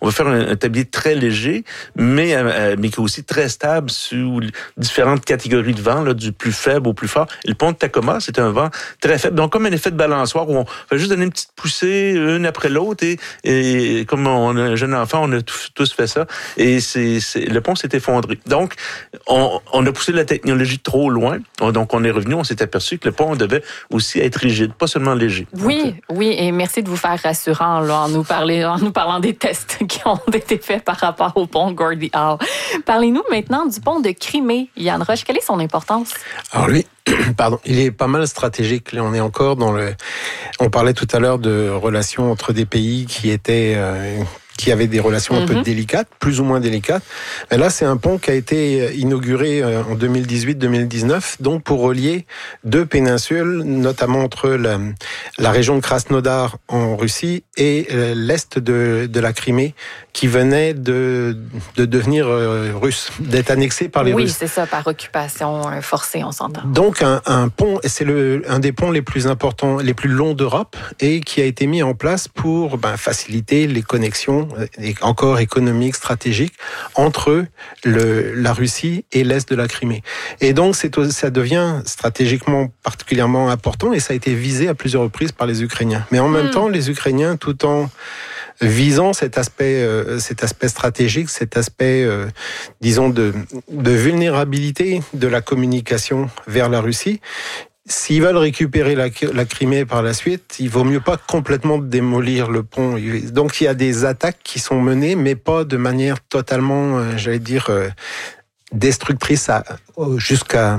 on va faire un tablier très léger, mais qui est aussi très stable sous différentes catégories de vent, là, du plus faible au plus fort. Et le pont de Tacoma, c'est un vent très faible. Donc, comme un effet de balançoire où on va juste donner une petite poussée, une après l'autre, et comme on a un jeune enfant, on a tous fait ça. Et le pont s'est effondré. Donc, on a poussé la technologie trop loin. Donc, on est revenu, on s'est aperçu que le pont devait aussi être rigide, pas seulement léger. Oui, et merci de vous faire rassurant là, en nous parlant des tests qui ont été faits par rapport au pont Gordie Howe. Parlez-nous maintenant du pont de Crimée. Yann Roche, quelle est son importance? Alors lui, il est pas mal stratégique. Là, on est encore on parlait tout à l'heure de relations entre des pays qui avaient des relations un peu délicates, plus ou moins délicates. Mais là, c'est un pont qui a été inauguré en 2018-2019, donc pour relier deux péninsules, notamment entre la région de Krasnodar en Russie et l'est de la Crimée, qui venait de devenir russe, d'être annexée par les Russes. Oui, c'est ça, par occupation forcée, on s'entend. Donc un pont, c'est un des ponts les plus importants, les plus longs d'Europe, et qui a été mis en place pour faciliter les connexions, encore économiques, stratégiques, entre la Russie et l'est de la Crimée. Et donc ça devient stratégiquement particulièrement important, et ça a été visé à plusieurs reprises par les Ukrainiens. Mais en même temps, les Ukrainiens, tout en visant cet aspect stratégique, cet aspect, disons, de vulnérabilité de la communication vers la Russie. S'ils veulent récupérer la Crimée par la suite, il vaut mieux pas complètement démolir le pont. Donc il y a des attaques qui sont menées, mais pas de manière totalement, destructrice jusqu'à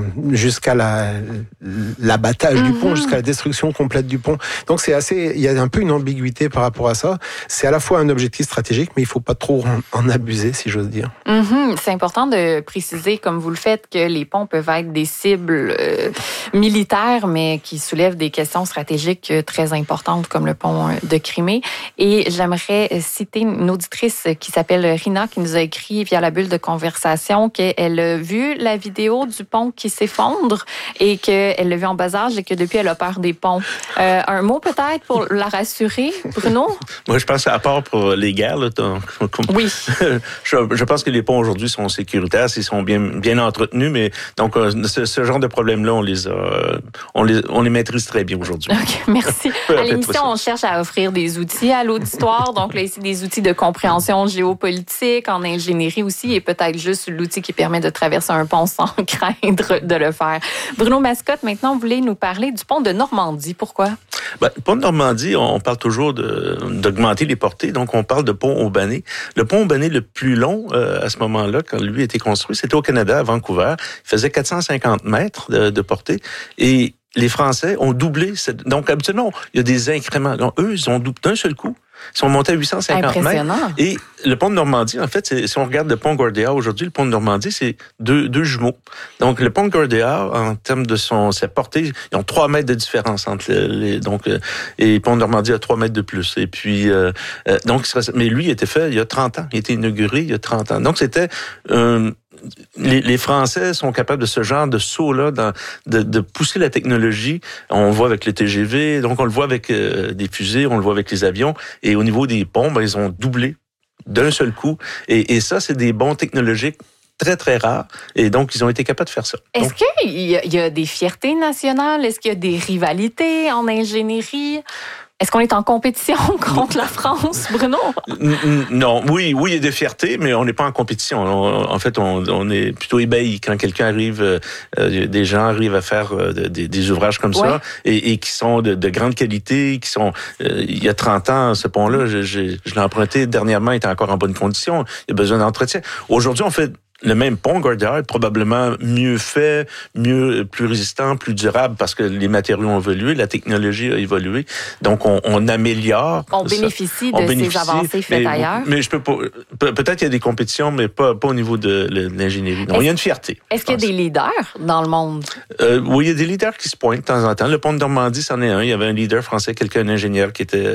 l'abattage du pont, jusqu'à la destruction complète du pont. Donc il y a un peu une ambiguïté par rapport à ça. C'est à la fois un objectif stratégique, mais il faut pas trop en abuser, si j'ose dire. C'est important de préciser, comme vous le faites, que les ponts peuvent être des cibles militaires, mais qui soulèvent des questions stratégiques très importantes, comme le pont de Crimée. Et j'aimerais citer une auditrice qui s'appelle Rina, qui nous a écrit via la bulle de conversation qu'elle a vu la vidéo du pont qui s'effondre et qu'elle l'a vu en bas âge et que depuis, elle a peur des ponts. Un mot peut-être pour la rassurer, Bruno? Moi, je pense, à part pour les guerres, là, oui. je pense que les ponts aujourd'hui sont sécuritaires, s'ils sont bien entretenus, mais donc ce genre de problème-là, on les maîtrise très bien aujourd'hui. OK, merci. À l'émission, on cherche à offrir des outils à l'auditoire, donc là, ici, des outils de compréhension géopolitique, en ingénierie aussi, et peut-être juste l'outil qui permet de traverser un pont sans craindre de le faire. Bruno Mascotte, maintenant, vous voulez nous parler du pont de Normandie. Pourquoi? Le pont de Normandie, on parle toujours d'augmenter les portées, donc on parle de pont Aubané. Le pont Aubané le plus long à ce moment-là, quand lui a été construit, c'était au Canada, à Vancouver. Il faisait 450 mètres de portée et les Français ont doublé. Donc, habituellement, il y a des incréments. Donc, eux, ils ont doublé d'un seul coup. Ils sont montés à 850 mètres. Et le pont de Normandie, en fait, si on regarde le pont Gordie Howe aujourd'hui, le pont de Normandie, c'est deux jumeaux. Donc, le pont Gordie Howe, en termes de sa portée, ils ont 3 mètres de différence entre et le pont de Normandie a 3 mètres de plus. Et puis, mais lui, il était fait il y a 30 ans. Il a été inauguré il y a 30 ans. Donc, c'était les Français sont capables de ce genre de saut-là, de pousser la technologie. On le voit avec les TGV, donc on le voit avec des fusées, on le voit avec les avions. Et au niveau des ponts, ils ont doublé d'un seul coup. Et ça, c'est des bons technologiques très, très rares. Et donc, ils ont été capables de faire ça. Est-ce qu'il y a des fiertés nationales? Est-ce qu'il y a des rivalités en ingénierie? Est-ce qu'on est en compétition contre la France, Bruno? Non, oui, il y a des fiertés, mais on n'est pas en compétition. En fait, on est plutôt ébahis quand quelqu'un arrive, des gens arrivent à faire des ouvrages comme ça et qui sont de grande qualité, qui sont... il y a 30 ans, ce pont-là, je l'ai emprunté dernièrement, il était encore en bonne condition. Il y a besoin d'entretien. Aujourd'hui, on fait le même pont Gordie Howe est probablement mieux fait, plus résistant, plus durable parce que les matériaux ont évolué, la technologie a évolué. Donc, on améliore. On bénéficie de ces avancées faites ailleurs. Mais je peux pas. Peut-être qu'il y a des compétitions, mais pas au niveau de l'ingénierie. Donc, il y a une fierté. Est-ce qu'il y a des leaders dans le monde? Oui, il y a des leaders qui se pointent de temps en temps. Le pont de Normandie, c'en est un. Il y avait un leader français, un ingénieur qui était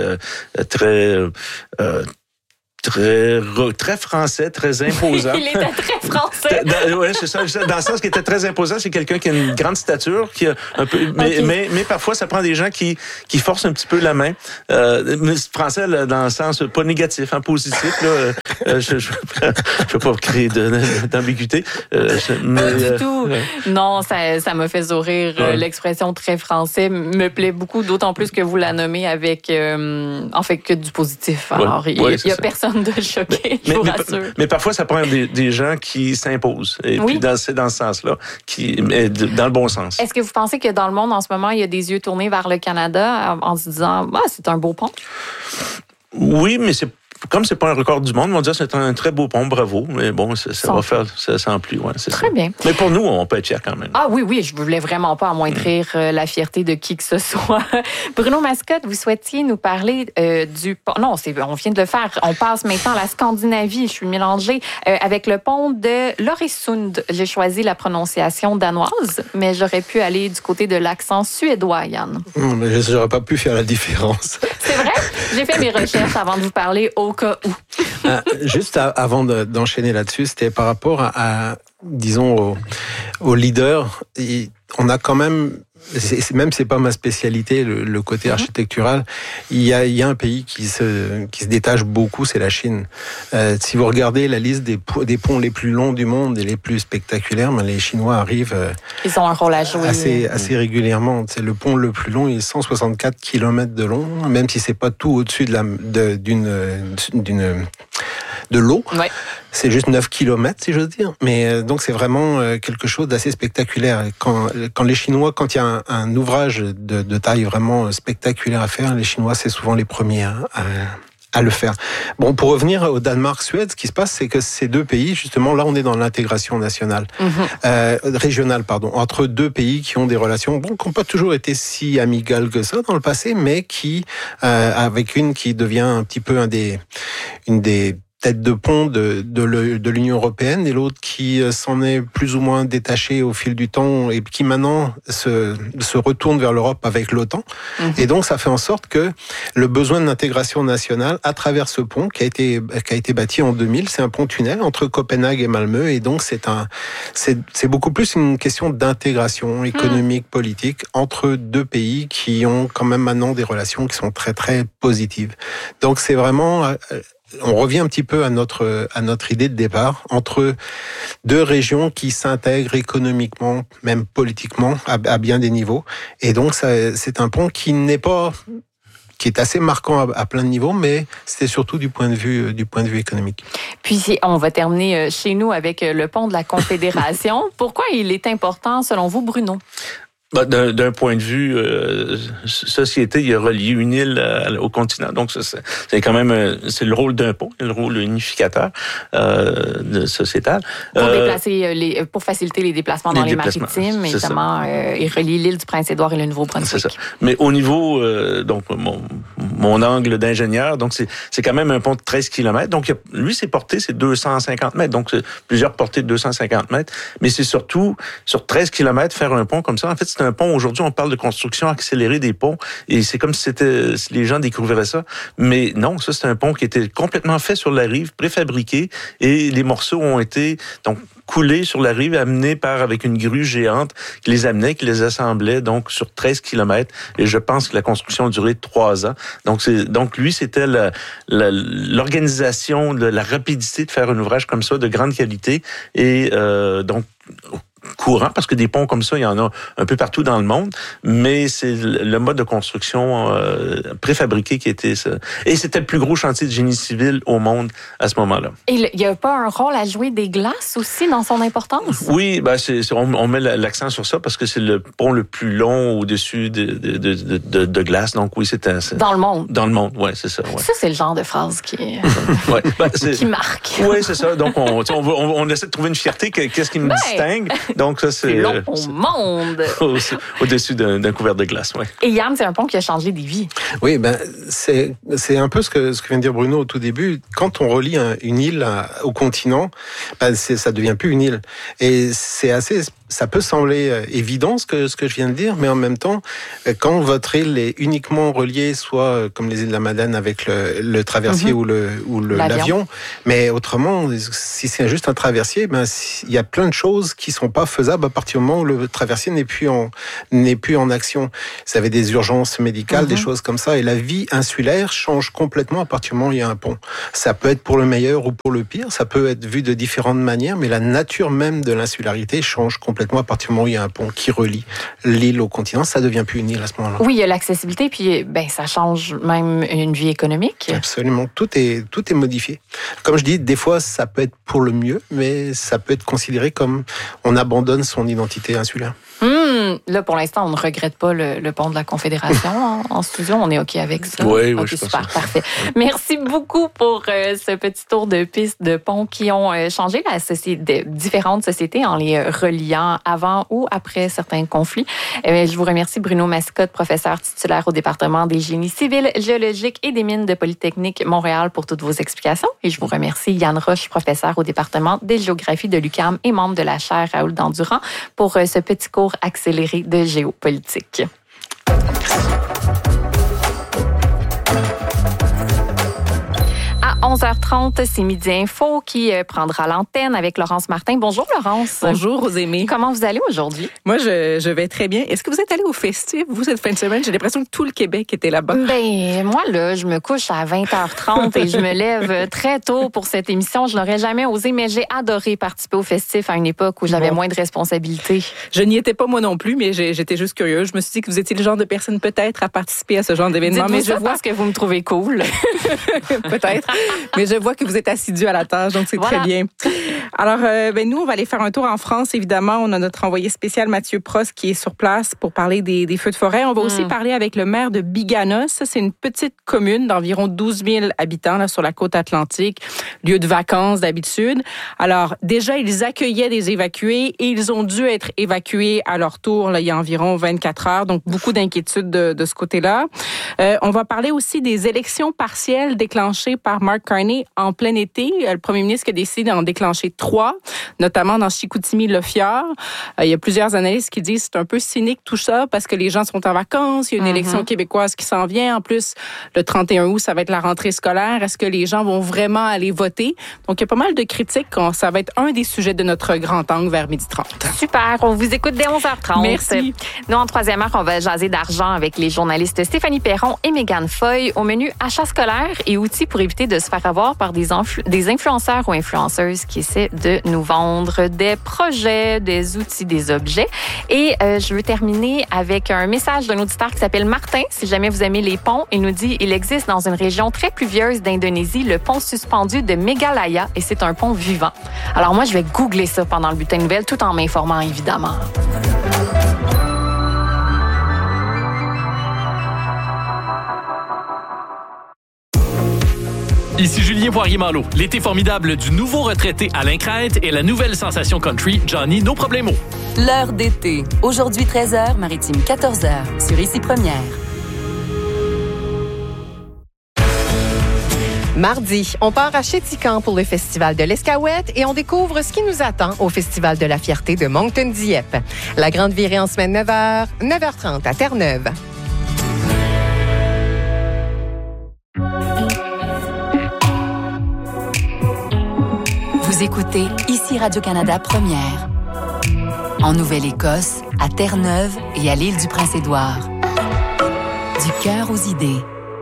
très français, très imposant. Il était très français. Oui, c'est ça. Dans le sens qui était très imposant, c'est quelqu'un qui a une grande stature, qui a un peu, mais parfois ça prend des gens qui forcent un petit peu la main. Mais français là, dans le sens pas négatif, positif. Là. Je veux pas créer d'ambiguïté. Pas du tout. Non, ça me fait sourire. L'expression très français me plaît beaucoup, d'autant plus que vous la nommez avec, en fait, que du positif. Alors, il y a personne de choqué, je vous rassure. Mais parfois, ça prend des gens qui s'imposent. Et puis, c'est dans ce sens-là, dans le bon sens. Est-ce que vous pensez que dans le monde, en ce moment, il y a des yeux tournés vers le Canada en se disant, c'est un beau pont? Oui, mais comme c'est pas un record du monde, on va dire que c'est un très beau pont, bravo. Mais bon, ça va faire ça sans plus. Ouais, c'est très ça. Bien. Mais pour nous, on peut être fiers quand même. Ah oui, je voulais vraiment pas amoindrir la fierté de qui que ce soit. Bruno Mascotte, vous souhaitiez nous parler du pont. Non, on vient de le faire. On passe maintenant à la Scandinavie. Je suis mélangée avec le pont de Loresund. J'ai choisi la prononciation danoise, mais j'aurais pu aller du côté de l'accent suédois, Yann. Mais j'aurais pas pu faire la différence. C'est vrai? J'ai fait mes recherches avant de vous parler au cas où. Juste avant d'enchaîner là-dessus, c'était par rapport à disons, aux leaders. On a quand même, c'est pas ma spécialité, le côté architectural. Il y a un pays qui se détache beaucoup, c'est la Chine. Si vous regardez la liste des ponts les plus longs du monde et les plus spectaculaires, les Chinois arrivent. Ils ont un rôle à jouer assez régulièrement. C'est le pont le plus long, il est 164 km de long, même si c'est pas tout au-dessus de l'eau. Ouais. C'est juste 9 km, si j'ose dire. Mais donc, c'est vraiment quelque chose d'assez spectaculaire. Quand les Chinois, quand il y a un ouvrage de taille vraiment spectaculaire à faire, les Chinois, c'est souvent les premiers à le faire. Bon, pour revenir au Danemark-Suède, ce qui se passe, c'est que ces deux pays, justement, là, on est dans l'intégration nationale, régionale, entre deux pays qui ont des relations, qui n'ont pas toujours été si amicales que ça dans le passé, mais qui, avec une qui devient un petit peu une des tête de pont de l'Union européenne et l'autre qui s'en est plus ou moins détaché au fil du temps et qui maintenant se retourne vers l'Europe avec l'OTAN. Et donc ça fait en sorte que le besoin d'intégration nationale à travers ce pont qui a été bâti en 2000, c'est un pont-tunnel entre Copenhague et Malmö et donc c'est beaucoup plus une question d'intégration économique, politique entre deux pays qui ont quand même maintenant des relations qui sont très très positives. Donc c'est vraiment on revient un petit peu à notre idée de départ entre deux régions qui s'intègrent économiquement, même politiquement, à bien des niveaux. Et donc, c'est un pont qui est assez marquant à plein de niveaux, mais c'était surtout du point de vue économique. Puis, on va terminer chez nous avec le pont de la Confédération. Pourquoi il est important, selon vous, Bruno? D'un point de vue société, il a relié une île au continent. Donc, c'est quand même c'est le rôle d'un pont, le rôle unificateur sociétal. Pour faciliter les déplacements dans les maritimes, évidemment, il relie l'île du Prince-Édouard et le Nouveau-Brunswick. C'est ça. Mais au niveau, donc, mon angle d'ingénieur, donc c'est quand même un pont de 13 km. Donc, lui, ses portées, c'est 250 mètres. Donc, plusieurs portées de 250 mètres. Mais c'est surtout, sur 13 km, faire un pont comme ça. En fait, c'est un pont. Aujourd'hui, on parle de construction accélérée des ponts. Et c'est comme si les gens découvraient ça. Mais non, ça, c'est un pont qui était complètement fait sur la rive, préfabriqué. Et les morceaux ont été, donc, coulés sur la rive, amenés avec une grue géante qui les amenait, qui les assemblait, donc, sur 13 km. Et je pense que la construction a duré 3 ans. Donc lui, c'était l'organisation, la rapidité de faire un ouvrage comme ça, de grande qualité. Et donc, courant, parce que des ponts comme ça, il y en a un peu partout dans le monde, mais c'est le mode de construction préfabriqué qui était ça. Et c'était le plus gros chantier de génie civil au monde à ce moment-là. Et il n'y a pas un rôle à jouer des glaces aussi dans son importance? Oui, on met l'accent sur ça parce que c'est le pont le plus long au-dessus de glace. Donc oui, c'était dans le monde. Dans le monde, oui, c'est ça. Ouais. Ça, c'est le genre de phrase qui marque. Oui, c'est ça. Donc on essaie de trouver une fierté. Qu'est-ce qui me distingue? Donc ça, c'est long au monde. Au-dessus d'un couvert de glace, oui. Et Yann, c'est un pont qui a changé des vies. Oui, c'est un peu ce que vient de dire Bruno au tout début. Quand on relie une île au continent, ça devient plus une île. Et c'est assez ça peut sembler évident ce que je viens de dire, mais en même temps, quand votre île est uniquement reliée, soit comme les îles de la Madeleine avec le traversier ou l'avion, mais autrement, si c'est juste un traversier, il y a plein de choses qui sont pas faisables à partir du moment où le traversier n'est plus en action. Vous avez des urgences médicales, des choses comme ça, et la vie insulaire change complètement à partir du moment où il y a un pont. Ça peut être pour le meilleur ou pour le pire, ça peut être vu de différentes manières, mais la nature même de l'insularité change complètement à partir du moment où il y a un pont qui relie l'île au continent. Ça devient plus une île à ce moment-là. Oui, il y a l'accessibilité, puis ça change même une vie économique. Absolument, tout est modifié. Comme je dis, des fois, ça peut être pour le mieux, mais ça peut être considéré comme on abandonne son identité insulaire. Là, pour l'instant, on ne regrette pas le pont de la Confédération en studio. On est OK avec ça? Oui, okay, je super, pense. Parfait. Merci beaucoup pour ce petit tour de piste de ponts qui ont changé différentes sociétés en les reliant avant ou après certains conflits. Je vous remercie, Bruno Mascotte, professeur titulaire au département des génies civils, géologiques et des mines de Polytechnique Montréal pour toutes vos explications. Et je vous remercie, Yann Roche, professeur au département des géographies de l'UQAM et membre de la chaire Raoul Dandurand pour ce petit cours accéléré de géopolitique. À 11h30, c'est Midi Info qui prendra l'antenne avec Laurence Martin. Bonjour Laurence. Bonjour Rosémie. Comment vous allez aujourd'hui? Moi, je vais très bien. Est-ce que vous êtes allée au festif, vous, cette fin de semaine? J'ai l'impression que tout le Québec était là-bas. Moi, là, je me couche à 20h30 et je me lève très tôt pour cette émission. Je n'aurais jamais osé, mais j'ai adoré participer au festif à une époque où j'avais moins de responsabilités. Je n'y étais pas moi non plus, mais j'étais juste curieuse. Je me suis dit que vous étiez le genre de personne peut-être à participer à ce genre d'événement. Mais je vois parce que vous me trouvez cool. Peut-être. Mais je vois que vous êtes assidus à la tâche, donc c'est très bien. Alors, nous, on va aller faire un tour en France, évidemment. On a notre envoyé spécial, Mathieu Prost, qui est sur place pour parler des feux de forêt. On va aussi parler avec le maire de Biganos. C'est une petite commune d'environ 12 000 habitants là, sur la côte atlantique, lieu de vacances d'habitude. Alors, déjà, ils accueillaient des évacués et ils ont dû être évacués à leur tour là, il y a environ 24 heures. Donc, beaucoup d'inquiétudes de ce côté-là. On va parler aussi des élections partielles déclenchées par Mark Carney en plein été. Le premier ministre a décidé d'en déclencher 3, notamment dans Chicoutimi-Le-Fjord. Il y a plusieurs analystes qui disent que c'est un peu cynique tout ça parce que les gens sont en vacances. Il y a une élection québécoise qui s'en vient. En plus, le 31 août, ça va être la rentrée scolaire. Est-ce que les gens vont vraiment aller voter? Donc, il y a pas mal de critiques. Ça va être un des sujets de notre grand angle vers 12h30. Super. On vous écoute dès 11h30. Merci. Nous, en troisième heure, on va jaser d'argent avec les journalistes Stéphanie Perron et Mégane Foy. Au menu achat scolaire et outils pour éviter de se faire avoir par des influenceurs ou influenceuses qui essaient de nous vendre des projets, des outils, des objets. Et je veux terminer avec un message d'un auditeur qui s'appelle Martin. Si jamais vous aimez les ponts, il nous dit il existe dans une région très pluvieuse d'Indonésie le pont suspendu de Meghalaya et c'est un pont vivant. Alors moi, je vais googler ça pendant le bulletin de nouvelles tout en m'informant évidemment. Ici Julien Poirier-Malo. L'été formidable du nouveau retraité Alain Crête et la nouvelle sensation country Johnny No Problemo. L'heure d'été. Aujourd'hui 13h, Maritime 14h, sur Ici Première. Mardi, on part à Chéticamp pour le Festival de l'Escaouette et on découvre ce qui nous attend au Festival de la Fierté de Moncton-Dieppe. La grande virée en semaine 9h, 9h30 à Terre-Neuve. Vous écoutez Ici Radio-Canada Première. En Nouvelle-Écosse, à Terre-Neuve et à l'île du Prince-Édouard. Du cœur aux idées.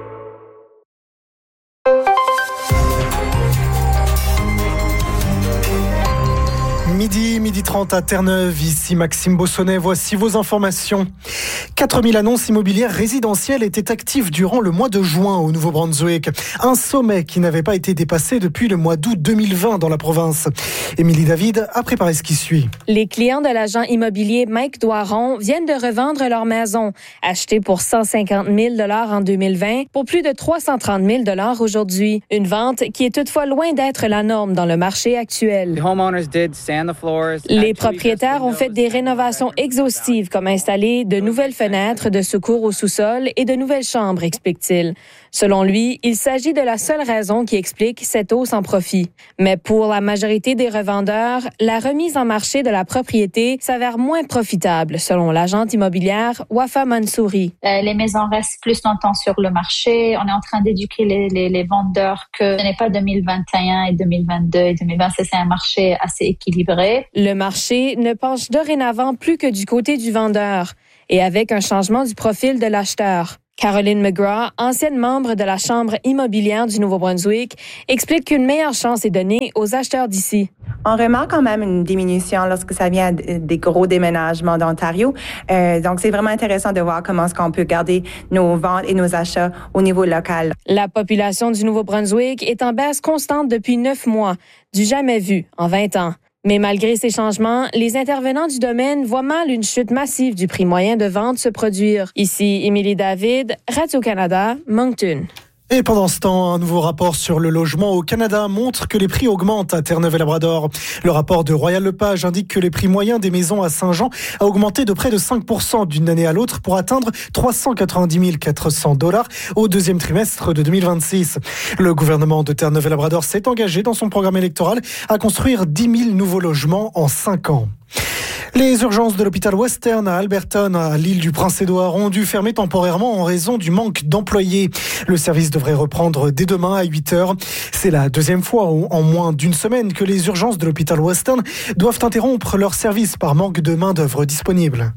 Midi 30 à Terre-Neuve, ici Maxime Bossonnet, voici vos informations. 4000 annonces immobilières résidentielles étaient actives durant le mois de juin au Nouveau-Brunswick. Un sommet qui n'avait pas été dépassé depuis le mois d'août 2020 dans la province. Émilie David a préparé ce qui suit. Les clients de l'agent immobilier Mike Doiron viennent de revendre leur maison, achetée pour 150 000 $ en 2020, pour plus de 330 000 $ aujourd'hui. Une vente qui est toutefois loin d'être la norme dans le marché actuel. Les propriétaires ont fait des rénovations exhaustives comme installer de nouvelles fenêtres de secours au sous-sol et de nouvelles chambres, explique-t-il. Selon lui, il s'agit de la seule raison qui explique cette hausse en profit. Mais pour la majorité des revendeurs, la remise en marché de la propriété s'avère moins profitable, selon l'agente immobilière Wafa Mansouri. Les maisons restent plus longtemps sur le marché. On est en train d'éduquer les vendeurs que ce n'est pas 2021 et 2022 et 2026, c'est un marché assez équilibré. Le marché ne penche dorénavant plus que du côté du vendeur et avec un changement du profil de l'acheteur. Caroline McGraw, ancienne membre de la Chambre immobilière du Nouveau-Brunswick, explique qu'une meilleure chance est donnée aux acheteurs d'ici. On remarque quand même une diminution lorsque ça vient des gros déménagements d'Ontario. Donc, c'est vraiment intéressant de voir comment est-ce qu'on peut garder nos ventes et nos achats au niveau local. La population du Nouveau-Brunswick est en baisse constante depuis 9 mois, du jamais vu en 20 ans. Mais malgré ces changements, les intervenants du domaine voient mal une chute massive du prix moyen de vente se produire. Ici, Émilie David, Radio-Canada, Moncton. Et pendant ce temps, un nouveau rapport sur le logement au Canada montre que les prix augmentent à Terre-Neuve-et-Labrador. Le rapport de Royal Lepage indique que les prix moyens des maisons à Saint-Jean a augmenté de près de 5% d'une année à l'autre pour atteindre 390 400 $ au deuxième trimestre de 2026. Le gouvernement de Terre-Neuve-et-Labrador s'est engagé dans son programme électoral à construire 10 000 nouveaux logements en 5 ans. Les urgences de l'hôpital Western à Alberton, à l'île du Prince-Édouard, ont dû fermer temporairement en raison du manque d'employés. Le service devrait reprendre dès demain à 8h. C'est la deuxième fois en moins d'une semaine que les urgences de l'hôpital Western doivent interrompre leur service par manque de main-d'œuvre disponible.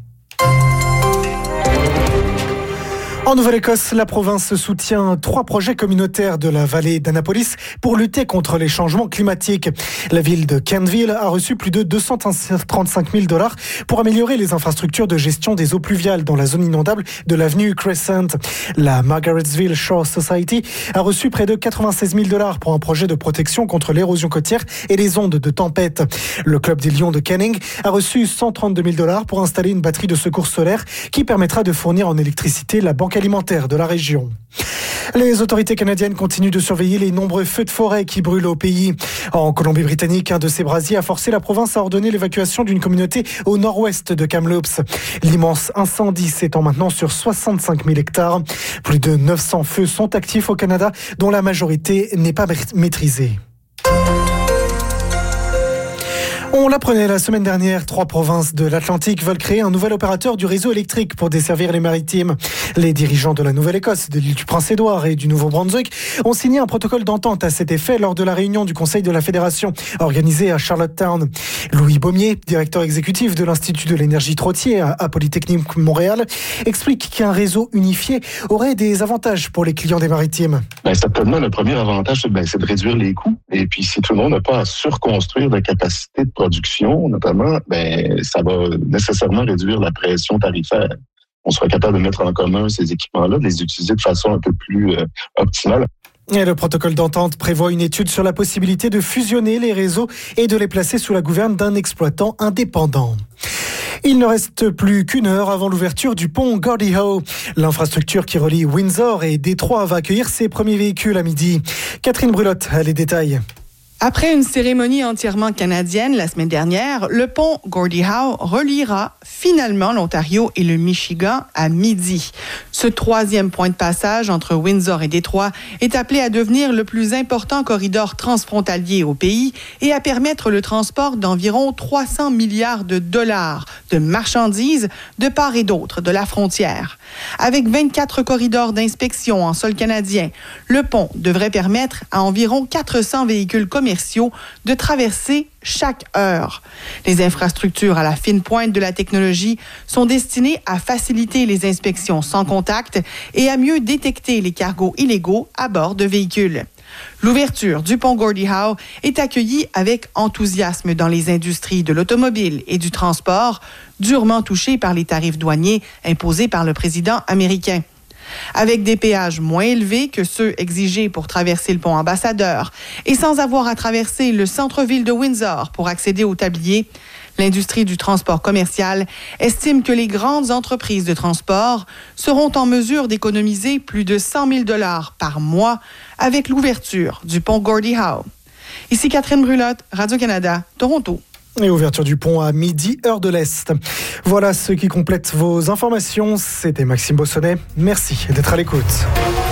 En Nouvelle-Écosse, la province soutient 3 projets communautaires de la vallée d'Annapolis pour lutter contre les changements climatiques. La ville de Kentville a reçu plus de 235 000 $ pour améliorer les infrastructures de gestion des eaux pluviales dans la zone inondable de l'avenue Crescent. La Margarettsville Shore Society a reçu près de 96 000 $ pour un projet de protection contre l'érosion côtière et les ondes de tempête. Le club des Lions de Canning a reçu 132 000 $ pour installer une batterie de secours solaire qui permettra de fournir en électricité la banque alimentaire de la région. Les autorités canadiennes continuent de surveiller les nombreux feux de forêt qui brûlent au pays. En Colombie-Britannique, un de ces brasiers a forcé la province à ordonner l'évacuation d'une communauté au nord-ouest de Kamloops. L'immense incendie s'étend maintenant sur 65 000 hectares. Plus de 900 feux sont actifs au Canada, dont la majorité n'est pas maîtrisée. On l'apprenait la semaine dernière, 3 provinces de l'Atlantique veulent créer un nouvel opérateur du réseau électrique pour desservir les maritimes. Les dirigeants de la Nouvelle-Écosse, de l'île du Prince-Édouard et du Nouveau-Brunswick ont signé un protocole d'entente à cet effet lors de la réunion du Conseil de la Fédération organisée à Charlottetown. Louis Baumier, directeur exécutif de l'Institut de l'énergie Trottier à Polytechnique Montréal, explique qu'un réseau unifié aurait des avantages pour les clients des maritimes. Certainement, le premier avantage, c'est de réduire les coûts. Et puis, si tout le monde n'a pas à surconstruire la capacité de production, notamment, ça va nécessairement réduire la pression tarifaire. On sera capable de mettre en commun ces équipements-là, de les utiliser de façon un peu plus optimale. Et le protocole d'entente prévoit une étude sur la possibilité de fusionner les réseaux et de les placer sous la gouverne d'un exploitant indépendant. Il ne reste plus qu'une heure avant l'ouverture du pont Gordie Howe. L'infrastructure qui relie Windsor et Détroit va accueillir ses premiers véhicules à midi. Catherine Brulotte a les détails. Après une cérémonie entièrement canadienne la semaine dernière, le pont Gordie Howe reliera finalement l'Ontario et le Michigan à midi. Ce 3e point de passage entre Windsor et Détroit est appelé à devenir le plus important corridor transfrontalier au pays et à permettre le transport d'environ 300 milliards de dollars de marchandises de part et d'autre de la frontière. Avec 24 corridors d'inspection en sol canadien, le pont devrait permettre à environ 400 véhicules commerciaux de traverser chaque heure. Les infrastructures à la fine pointe de la technologie sont destinées à faciliter les inspections sans contact et à mieux détecter les cargos illégaux à bord de véhicules. L'ouverture du pont Gordie Howe est accueillie avec enthousiasme dans les industries de l'automobile et du transport, durement touchées par les tarifs douaniers imposés par le président américain. Avec des péages moins élevés que ceux exigés pour traverser le pont Ambassadeur et sans avoir à traverser le centre-ville de Windsor pour accéder au tablier, l'industrie du transport commercial estime que les grandes entreprises de transport seront en mesure d'économiser plus de 100 000 $ par mois avec l'ouverture du pont Gordie Howe. Ici Catherine Brulotte, Radio-Canada, Toronto. Et ouverture du pont à midi, heure de l'Est. Voilà ce qui complète vos informations. C'était Maxime Bossonnet. Merci d'être à l'écoute.